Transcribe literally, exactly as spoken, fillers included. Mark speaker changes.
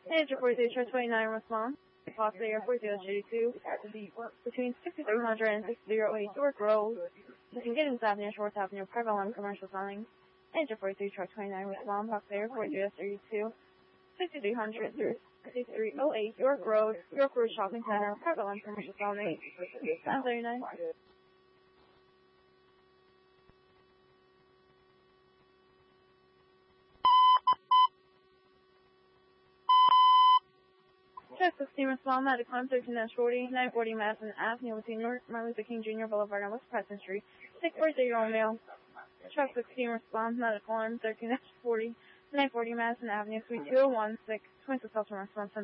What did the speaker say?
Speaker 1: Manager forty-two, Church twenty-nine, respond. Possibly Airport zero three two, between sixty-three hundred and sixty-three oh eight York Road, between Giddens Avenue, Shorts Avenue, private line commercial zoning. Manager forty-three, Church twenty-nine, respond. Possibly Airport zero three two, sixty-three hundred through sixty-three oh eight York Road, York Road Shopping Center, private line commercial zoning. nine thirty-nine. Check sixteen, respond, Medic one thirteen forty, nine forty Madison Avenue between North Martin Luther King Junior Boulevard and West Preston Street, six four zero mail. Check sixteen, respond, Medic one thirteen forty, nine forty Madison Avenue, Suite two oh one, six, twenty-six Response.